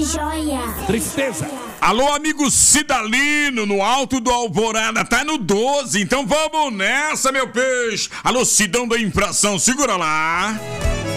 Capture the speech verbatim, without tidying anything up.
joia. Tristeza. Alô, amigo Cidalino, no Alto do Alvorada, tá no doze, então vamos nessa, meu peixe. Alô, Cidão da Infração, segura lá.